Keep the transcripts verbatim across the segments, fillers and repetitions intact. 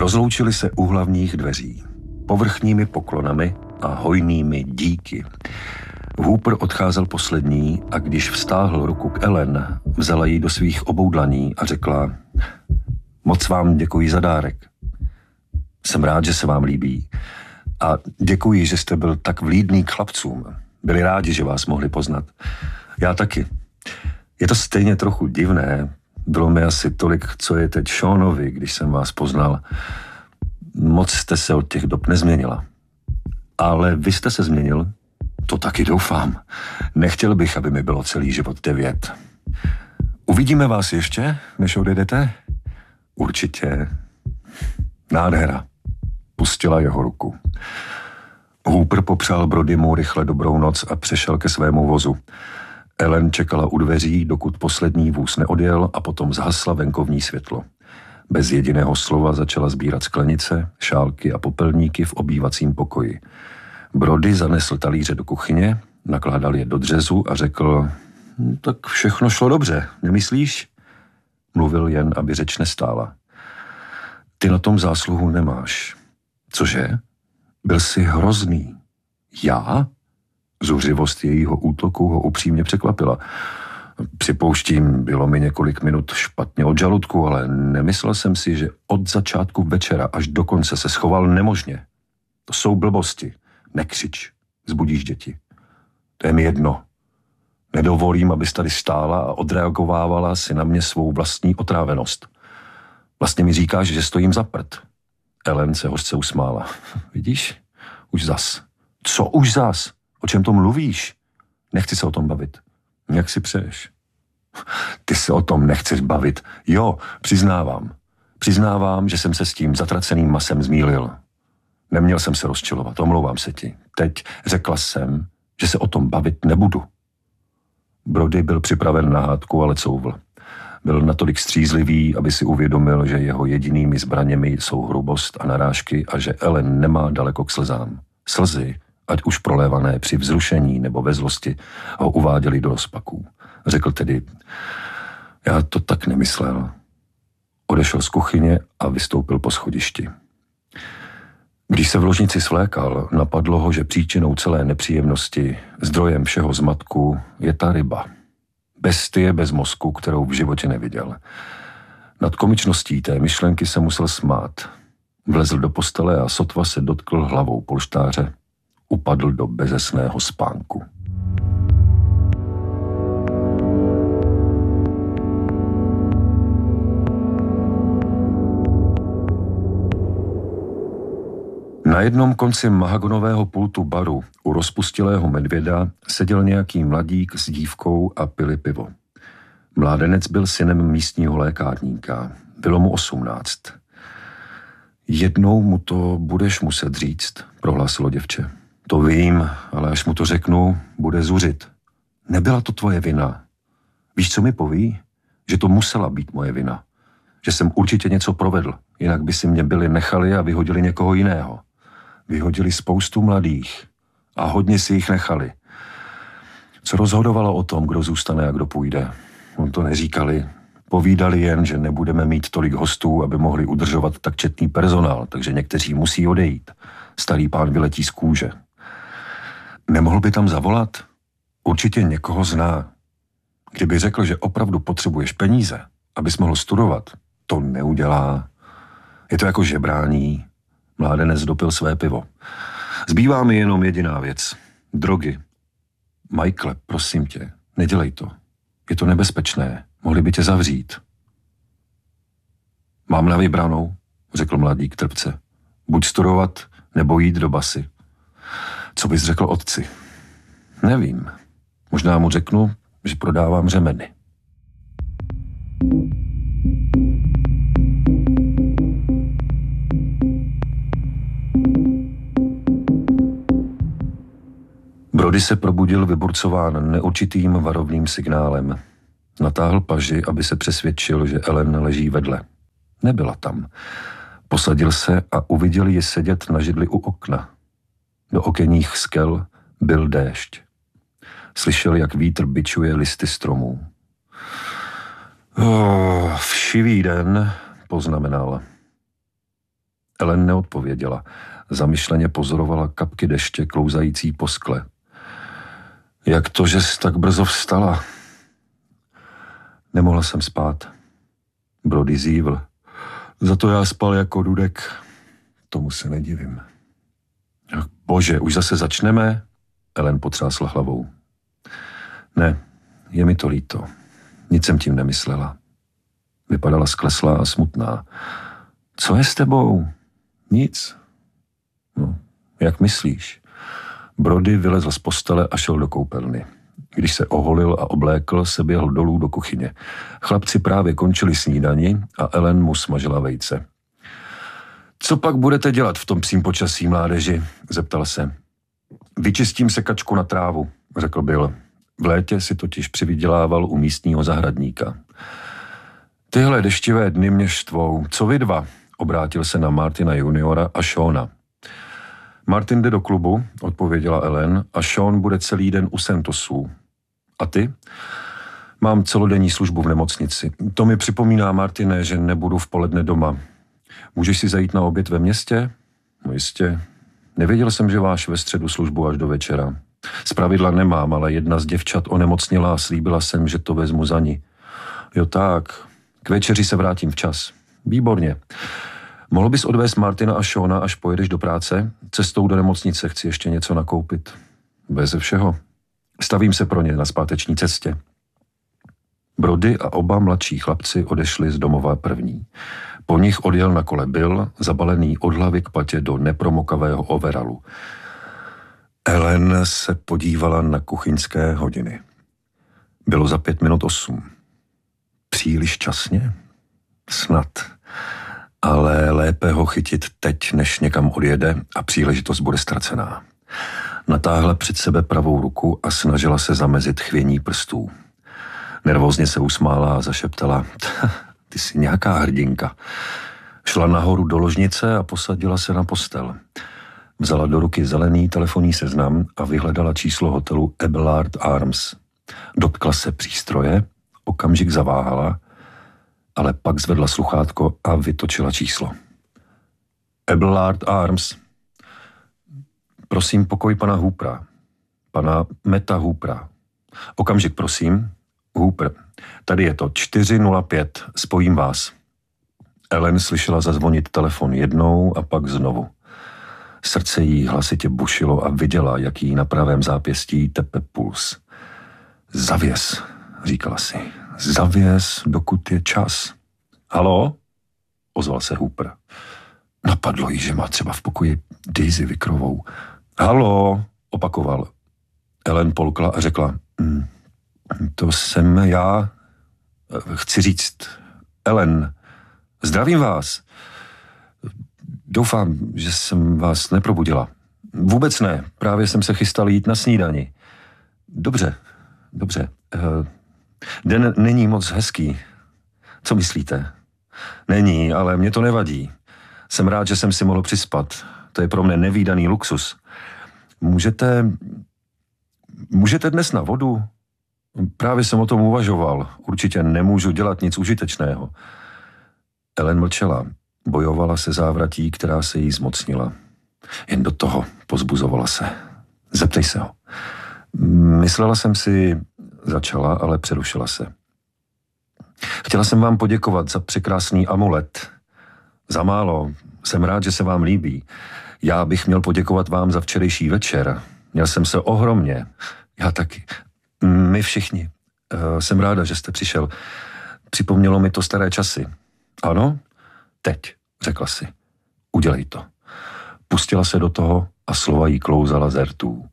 Rozloučili se u hlavních dveří, povrchními poklonami a hojnými díky. Hooper odcházel poslední a když vztáhl ruku k Ellen, vzala ji do svých obou dlaní a řekla: Moc vám děkuji za dárek. Jsem rád, že se vám líbí. A děkuji, že jste byl tak vlídný k chlapcům. Byli rádi, že vás mohli poznat. Já taky. Je to stejně trochu divné. Bylo mi asi tolik, co je teď Seanovi, když jsem vás poznal. Moc jste se od těch dob nezměnila. Ale vy jste se změnil? To taky doufám. Nechtěl bych, aby mi bylo celý život devět. Uvidíme vás ještě, než odejdete? Určitě. Nádhera. Pustila jeho ruku. Hooper popřál Brodymu rychle dobrou noc a přešel ke svému vozu. Ellen čekala u dveří, dokud poslední vůz neodjel a potom zhasla venkovní světlo. Bez jediného slova začala sbírat sklenice, šálky a popelníky v obývacím pokoji. Brody zanesl talíře do kuchyně, nakládal je do dřezu a řekl: Tak všechno šlo dobře, nemyslíš? Mluvil jen, aby řeč nestála. Ty na tom zásluhu nemáš. Cože? Byl jsi hrozný. Já? Zuřivost jejího útoku ho upřímně překvapila. Připouštím, bylo mi několik minut špatně od žaludku, ale nemyslel jsem si, že od začátku večera až do konce se schoval nemožně. To jsou blbosti. Nekřič, zbudíš děti. To je mi jedno. Nedovolím, abys tady stála a odreagovávala si na mě svou vlastní otrávenost. Vlastně mi říkáš, že stojím za prd. Ellen se hořce usmála. Vidíš? Už zas. Co už zas? O čem to mluvíš? Nechci se o tom bavit. Jak si přeješ? Ty se o tom nechceš bavit. Jo, přiznávám. Přiznávám, že jsem se s tím zatraceným masem zmýlil. Neměl jsem se rozčilovat, omlouvám se ti. Teď řekla jsem, že se o tom bavit nebudu. Brody byl připraven na hádku, ale couvl. Byl natolik střízlivý, aby si uvědomil, že jeho jedinými zbraněmi jsou hrubost a narážky a že Ellen nemá daleko k slzám. Slzy, ať už prolévané při vzrušení nebo ve zlosti, ho uváděli do rozpaků. Řekl tedy: Já to tak nemyslel. Odešel z kuchyně a vystoupil po schodišti. Když se v ložnici svlékal, napadlo ho, že příčinou celé nepříjemnosti, zdrojem všeho zmatku, je ta ryba. Bestie bez mozku, kterou v životě neviděl. Nad komičností té myšlenky se musel smát. Vlezl do postele a sotva se dotkl hlavou polštáře. Upadl do bezesného spánku. Na jednom konci mahagonového pultu baru u rozpustilého medvěda seděl nějaký mladík s dívkou a pili pivo. Mládenec byl synem místního lékárníka. Bylo mu osmnáct. Jednou mu to budeš muset říct, prohlásilo děvče. To vím, ale až mu to řeknu, bude zuřit. Nebyla to tvoje vina. Víš, co mi poví? Že to musela být moje vina. Že jsem určitě něco provedl, jinak by si mě byli nechali a vyhodili někoho jiného. Vyhodili spoustu mladých a hodně si jich nechali. Co rozhodovalo o tom, kdo zůstane a kdo půjde? On to neříkali. Povídali jen, že nebudeme mít tolik hostů, aby mohli udržovat tak četný personál, takže někteří musí odejít. Starý pán vyletí z kůže. Nemohl by tam zavolat? Určitě někoho zná. Kdyby řekl, že opravdu potřebuješ peníze, abys mohl studovat, to neudělá. Je to jako žebrání. Mládenec dopil své pivo. Zbývá mi jenom jediná věc. Drogy. Michael, prosím tě, nedělej to. Je to nebezpečné. Mohli by tě zavřít. Mám na vybranou, řekl mladík trpce. Buď studovat, nebo jít do basy. Co bys řekl otci? Nevím. Možná mu řeknu, že prodávám řemeny. Brody se probudil vyburcován neurčitým varovným signálem. Natáhl paži, aby se přesvědčil, že Ellen leží vedle. Nebyla tam. Posadil se a uviděl ji sedět na židli u okna. Do okenních skel byl déšť. Slyšel, jak vítr bičuje listy stromů. Oh, všivý den, poznamenal. Ellen neodpověděla. Zamyšleně pozorovala kapky deště klouzající po skle. Jak to, že jsi tak brzo vstala? Nemohla jsem spát. Brody zívl. Za to já spal jako dudek. Tomu se nedivím. Ach, bože, už zase začneme? Ellen potřásla hlavou. Ne, je mi to líto. Nic jsem tím nemyslela. Vypadala skleslá a smutná. Co je s tebou? Nic. No, jak myslíš? Brody vylezl z postele a šel do koupelny. Když se oholil a oblékl, se běhl dolů do kuchyně. Chlapci právě končili snídani a Ellen mu smažila vejce. Co pak budete dělat v tom psím počasí, mládeži? Zeptal se. Vyčistím sekačku na trávu, řekl Bill. V létě si totiž přivydělával u místního zahradníka. Tyhle deštivé dny mě štvou. Co vy dva? Obrátil se na Martina juniora a Shona. Martin jde do klubu, odpověděla Ellen, a Sean bude celý den u Santosů. A ty? Mám celodenní službu v nemocnici. To mi připomíná, Martine, že nebudu v poledne doma. Můžeš si zajít na oběd ve městě? No jistě. Nevěděl jsem, že máš ve středu službu až do večera. Zpravidla nemám, ale jedna z děvčat onemocněla a slíbila jsem, že to vezmu za ní. Jo tak, k večeři se vrátím včas. Výborně. Mohl bys odvést Martina a Shona, až pojedeš do práce? Cestou do nemocnice chci ještě něco nakoupit. Beze všeho. Stavím se pro ně na zpáteční cestě. Brody a oba mladší chlapci odešli z domova první. Po nich odjel na kole Bill, zabalený od hlavy k patě do nepromokavého overalu. Ellen se podívala na kuchyňské hodiny. Bylo za pět minut osm. Příliš časně? Snad. Ale lépe ho chytit teď, než někam odjede a příležitost bude ztracená. Natáhla před sebe pravou ruku a snažila se zamezit chvění prstů. Nervózně se usmála a zašeptala. Ty jsi nějaká hrdinka. Šla nahoru do ložnice a posadila se na postel. Vzala do ruky zelený telefonní seznam a vyhledala číslo hotelu Abelard Arms. Dotkla se přístroje, okamžik zaváhala, ale pak zvedla sluchátko a vytočila číslo. Abelard Arms. Prosím, pokoj pana Hoopera. Pana Meta Hoopera. Okamžik, prosím. Hooper. Tady je to čtyři nula pět. Spojím vás. Ellen slyšela zazvonit telefon jednou a pak znovu. Srdce jí hlasitě bušilo a viděla, jak jí na pravém zápěstí tepe puls. Zavěs, říkala si. Zavěs, dokud je čas. Haló? Ozval se Hooper. Napadlo jí, že má třeba v pokoji Daisy Vickerovou. Haló, opakoval. Ellen polkla a řekla, hm, to jsem já. Chci říct, Ellen, zdravím vás. Doufám, že jsem vás neprobudila. Vůbec ne, právě jsem se chystal jít na snídani. Dobře, dobře. Den není moc hezký. Co myslíte? Není, ale mě to nevadí. Jsem rád, že jsem si mohl přispat. To je pro mne nevídaný luxus. Můžete... Můžete dnes na vodu? Právě jsem o tom uvažoval. Určitě nemůžu dělat nic užitečného. Ellen mlčela. Bojovala se závratí, která se jí zmocnila. Jen do toho pozbuzovala se. Zeptej se ho. Myslela jsem si... Začala, ale přerušila se. Chtěla jsem vám poděkovat za překrásný amulet. Za málo. Jsem rád, že se vám líbí. Já bych měl poděkovat vám za včerejší večer. Měl jsem se ohromně. Já taky. My všichni. Jsem ráda, že jste přišel. Připomnělo mi to staré časy. Ano? Teď, řekla si. Udělej to. Pustila se do toho a slova jí klouzala z rtů.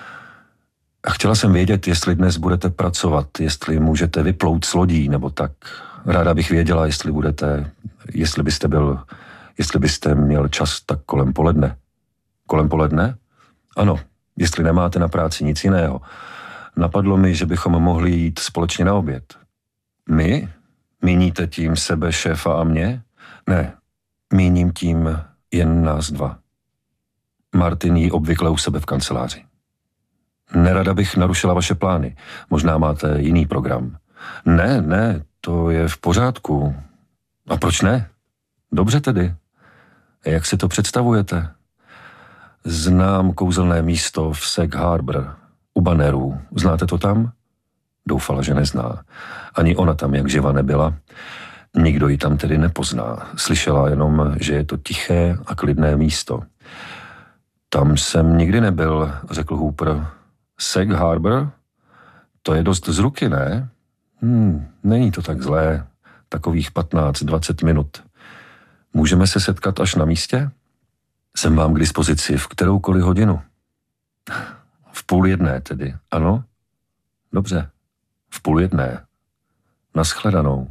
A chtěla jsem vědět, jestli dnes budete pracovat, jestli můžete vyplout s lodí, nebo tak. Ráda bych věděla, jestli budete, jestli byste byl, jestli byste měl čas tak kolem poledne. Kolem poledne? Ano, jestli nemáte na práci nic jiného. Napadlo mi, že bychom mohli jít společně na oběd. My? Míníte tím sebe, šéfa a mě? Ne, míním tím jen nás dva. Martin jí obvykle u sebe v kanceláři. Nerada bych narušila vaše plány. Možná máte jiný program. Ne, ne, to je v pořádku. A proč ne? Dobře tedy. Jak si to představujete? Znám kouzelné místo v Sag Harbor, u Bannerů. Znáte to tam? Doufala, že nezná. Ani ona tam jak živa nebyla. Nikdo ji tam tedy nepozná. Slyšela jenom, že je to tiché a klidné místo. Tam jsem nikdy nebyl, řekl Hooper. Sag Harbor? To je dost z ruky, ne? Hmm, není to tak zlé. Takových patnáct dvacet minut. Můžeme se setkat až na místě? Jsem vám k dispozici v kteroukoliv hodinu. V půl jedné tedy, ano? Dobře, v půl jedné. Naschledanou.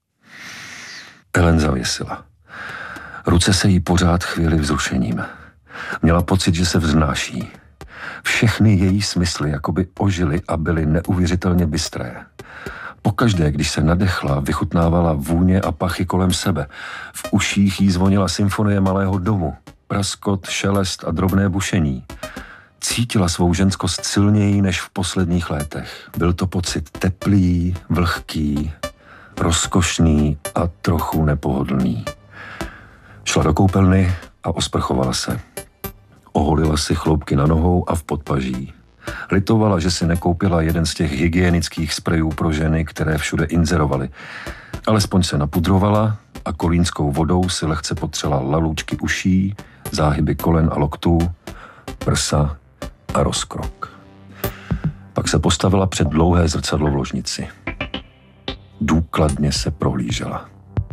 Ellen zavěsila. Ruce se jí pořád chvíli vzrušením. Měla pocit, že se vznáší. Všechny její smysly jakoby ožily a byly neuvěřitelně bystré. Pokaždé, když se nadechla, vychutnávala vůně a pachy kolem sebe. V uších jí zvonila symfonie malého domu, praskot, šelest a drobné bušení. Cítila svou ženskost silněji než v posledních letech. Byl to pocit teplý, vlhký, rozkošný a trochu nepohodlný. Šla do koupelny a osprchovala se. Oholila si chloupky na nohou a v podpaží. Litovala, že si nekoupila jeden z těch hygienických sprejů pro ženy, které všude inzerovaly. Alespoň se napudrovala a kolínskou vodou si lehce potřela lalůčky uší, záhyby kolen a loktů, prsa a rozkrok. Pak se postavila před dlouhé zrcadlo v ložnici. Důkladně se prohlížela.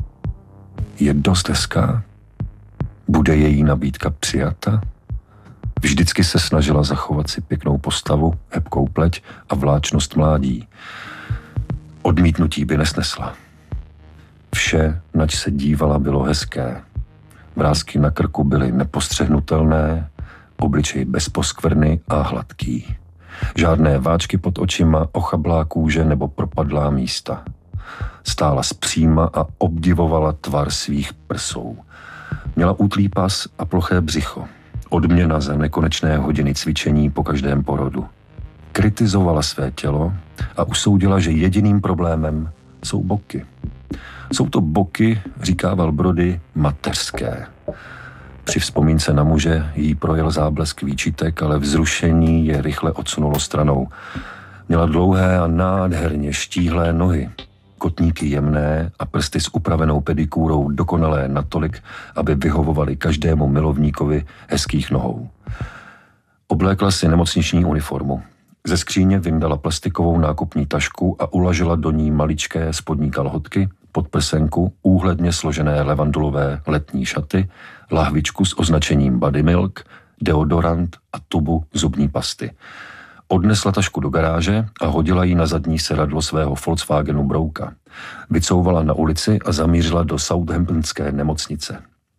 Je dost hezká? Bude její nabídka přijata? Vždycky se snažila zachovat si pěknou postavu, hebkou pleť a vláčnost mládí. Odmítnutí by nesnesla. Vše, nač se dívala, bylo hezké. Vrásky na krku byly nepostřehnutelné, obličej bez poskvrny a hladký. Žádné váčky pod očima, ochablá kůže nebo propadlá místa. Stála zpříma a obdivovala tvar svých prsou. Měla útlý pas a ploché břicho. Odměna za nekonečné hodiny cvičení po každém porodu. Kritizovala své tělo a usoudila, že jediným problémem jsou boky. Jsou to boky, říkával Brody, mateřské. Při vzpomínce na muže jí projel záblesk výčitek, ale vzrušení je rychle odsunulo stranou. Měla dlouhé a nádherně štíhlé nohy, kotníky jemné a prsty s upravenou pedikúrou dokonalé natolik, aby vyhovovaly každému milovníkovi hezkých nohou. Oblékla si nemocniční uniformu. Ze skříně vyndala plastikovou nákupní tašku a uložila do ní maličké spodní kalhotky, podprsenku, úhledně složené levandulové letní šaty, lahvičku s označením Body Milk, deodorant a tubu zubní pasty. Odnesla tašku do garáže a hodila ji na zadní sedadlo svého Volkswagenu Brouka. Vycouvala na ulici a zamířila do Southamptonské nemocnice.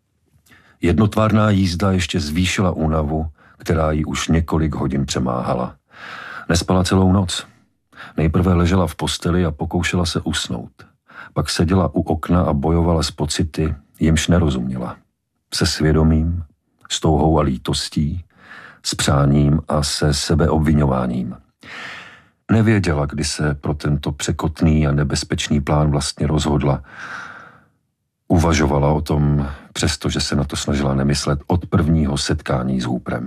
Jednotvárná jízda ještě zvýšila únavu, která ji už několik hodin přemáhala. Nespala celou noc. Nejprve ležela v posteli a pokoušela se usnout. Pak seděla u okna a bojovala s pocity, jimž nerozuměla. Se svědomím, s touhou a lítostí, s přáním a se sebeobvinováním. Nevěděla, kdy se pro tento překotný a nebezpečný plán vlastně rozhodla. Uvažovala o tom, přestože se na to snažila nemyslet od prvního setkání s Hooperem.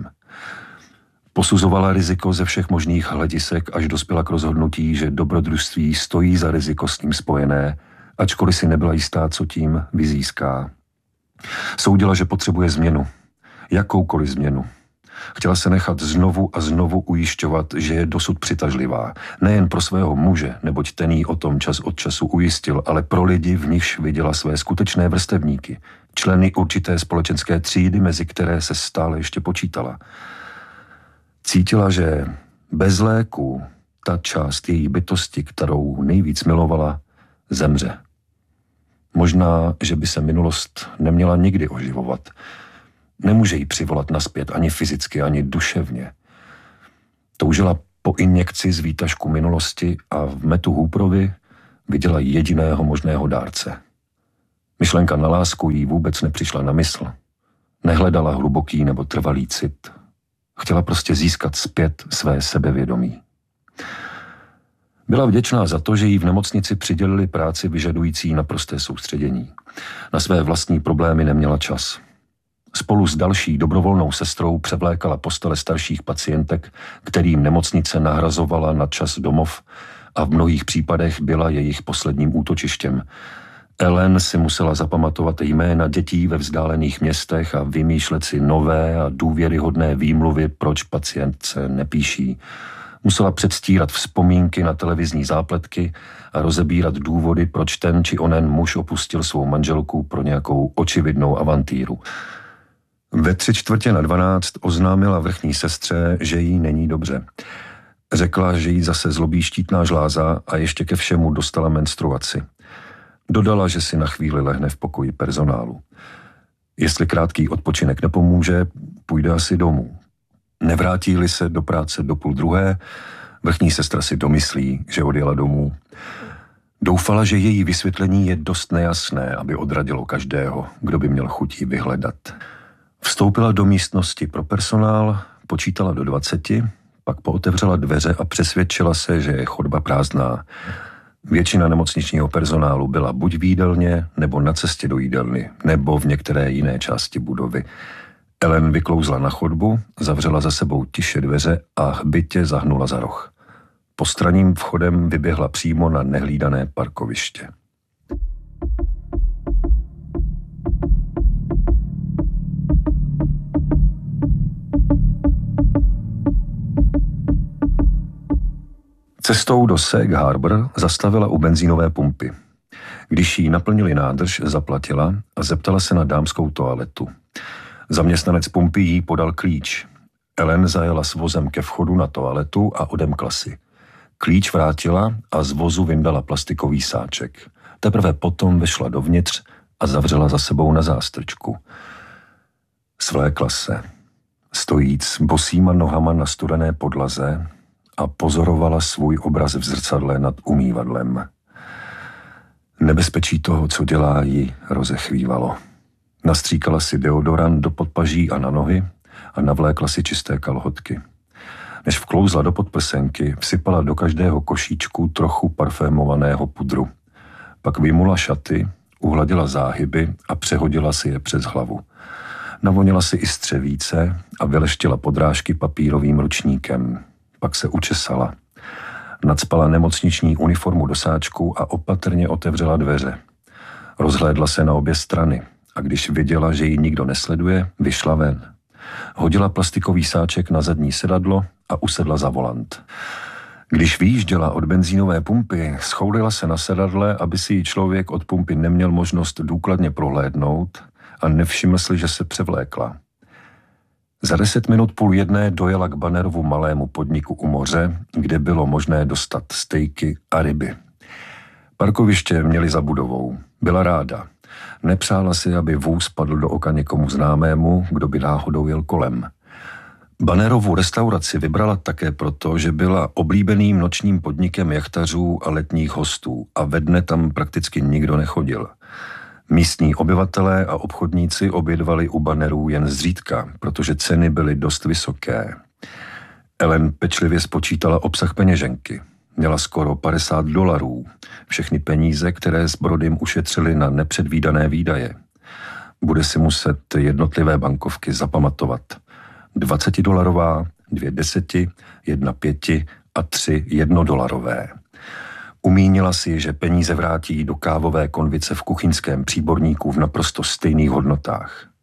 Posuzovala riziko ze všech možných hledisek, až dospěla k rozhodnutí, že dobrodružství stojí za riziko s ním spojené, ačkoliv si nebyla jistá, co tím vyzíská. Soudila, že potřebuje změnu. Jakoukoliv změnu. Chtěla se nechat znovu a znovu ujišťovat, že je dosud přitažlivá. Nejen pro svého muže, neboť ten jí o tom čas od času ujistil, ale pro lidi, v nichž viděla své skutečné vrstevníky, členy určité společenské třídy, mezi které se stále ještě počítala. Cítila, že bez léku ta část její bytosti, kterou nejvíc milovala, zemře. Možná, že by se minulost neměla nikdy oživovat. Nemůže jí přivolat nazpět ani fyzicky, ani duševně. Toužila po injekci z výtažku minulosti a v Mattu Hooperovi viděla jediného možného dárce. Myšlenka na lásku jí vůbec nepřišla na mysl. Nehledala hluboký nebo trvalý cit. Chtěla prostě získat zpět své sebevědomí. Byla vděčná za to, že jí v nemocnici přidělili práci vyžadující naprosté soustředění. Na své vlastní problémy neměla čas. Spolu s další dobrovolnou sestrou převlékala postele starších pacientek, kterým nemocnice nahrazovala na čas domov a v mnohých případech byla jejich posledním útočištěm. Ellen si musela zapamatovat jména dětí ve vzdálených městech a vymýšlet si nové a důvěryhodné výmluvy, proč pacientce nepíší. Musela předstírat vzpomínky na televizní zápletky a rozebírat důvody, proč ten či onen muž opustil svou manželku pro nějakou očividnou avantýru. Ve tři čtvrtě na dvanáct oznámila vrchní sestře, že jí není dobře. Řekla, že jí zase zlobí štítná žláza a ještě ke všemu dostala menstruaci. Dodala, že si na chvíli lehne v pokoji personálu. Jestli krátký odpočinek nepomůže, půjde asi domů. Nevrátí-li se do práce do půl druhé, vrchní sestra si domyslí, že odjela domů. Doufala, že její vysvětlení je dost nejasné, aby odradilo každého, kdo by měl chuť ji vyhledat. Vstoupila do místnosti pro personál, počítala do dvaceti, pak pootevřela dveře a přesvědčila se, že je chodba prázdná. Většina nemocničního personálu byla buď v jídelně, nebo na cestě do jídelny, nebo v některé jiné části budovy. Ellen vyklouzla na chodbu, zavřela za sebou tiše dveře a hbitě zahnula za roh. Postranním vchodem vyběhla přímo na nehlídané parkoviště. Cestou do Sag Harbor zastavila u benzínové pumpy. Když jí naplnili nádrž, zaplatila a zeptala se na dámskou toaletu. Zaměstnanec pumpy jí podal klíč. Ellen zajela s vozem ke vchodu na toaletu a odemkla si. Klíč vrátila a z vozu vyndala plastikový sáček. Teprve potom vešla dovnitř a zavřela za sebou na zástrčku. Svlékla se. Stojíc bosýma nohama na studené podlaze a pozorovala svůj obraz v zrcadle nad umývadlem. Nebezpečí toho, co dělá, ji rozechvívalo. Nastříkala si deodorant do podpaží a na nohy a navlékla si čisté kalhotky. Než vklouzla do podprsenky, vsypala do každého košíčku trochu parfémovaného pudru. Pak vyjmula šaty, uhladila záhyby a přehodila si je přes hlavu. Navonila si i střevíce a vyleštila podrážky papírovým ručníkem. Pak se učesala. Nacpala nemocniční uniformu do sáčku a opatrně otevřela dveře. Rozhlédla se na obě strany a když viděla, že ji nikdo nesleduje, vyšla ven. Hodila plastikový sáček na zadní sedadlo a usedla za volant. Když vyjížděla od benzínové pumpy, schoulila se na sedadle, aby si ji člověk od pumpy neměl možnost důkladně prohlédnout a nevšiml si, že se převlékla. Za deset minut půl jedné dojela k Bannerovu malému podniku u moře, kde bylo možné dostat stejky a ryby. Parkoviště měli za budovou. Byla ráda. Nepřála si, aby vůz padl do oka někomu známému, kdo by náhodou jel kolem. Bannerovu restauraci vybrala také proto, že byla oblíbeným nočním podnikem jachtařů a letních hostů a ve dne tam prakticky nikdo nechodil. Místní obyvatelé a obchodníci obědvali u Bannerů jen zřídka, protože ceny byly dost vysoké. Ellen pečlivě spočítala obsah peněženky. Měla skoro padesát dolarů, všechny peníze, které s Brodym ušetřili na nepředvídané výdaje. Bude si muset jednotlivé bankovky zapamatovat. dvacetidolarová, dvě deseti, jedna pěti a tři jednodolarové. Umínila si, že peníze vrátí do kávové konvice v kuchyňském příborníku v naprosto stejných hodnotách.